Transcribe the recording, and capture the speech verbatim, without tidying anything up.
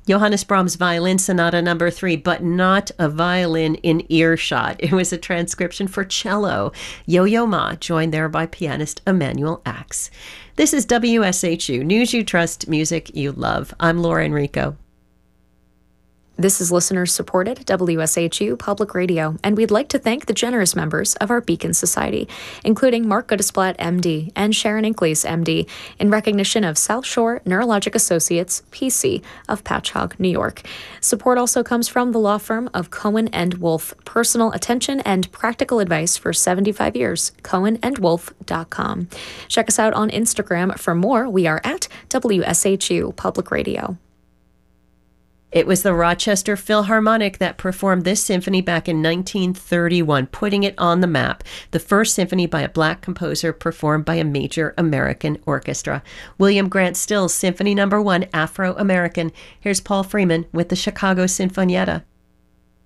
Johannes Brahms' Violin Sonata number three, but not a violin in earshot. It was a transcription for cello. Yo-Yo Ma, joined there by pianist Emanuel Ax. This is W S H U, News You Trust, Music You Love. I'm Laura Enrico. This is listener-supported W S H U Public Radio, and we'd like to thank the generous members of our Beacon Society, including Mark Goodesplat, M D, and Sharon Inkleys, M D, in recognition of South Shore Neurologic Associates, P C, of Patchogue, New York. Support also comes from the law firm of Cohen and Wolfe, personal attention and practical advice for seventy-five years, cohen and wolfe dot com. Check us out on Instagram for more. We are at W S H U Public Radio. It was the Rochester Philharmonic that performed this symphony back in nineteen thirty-one, putting it on the map. The first symphony by a black composer performed by a major American orchestra. William Grant Still's Symphony Number One, Afro-American. Here's Paul Freeman with the Chicago Sinfonietta.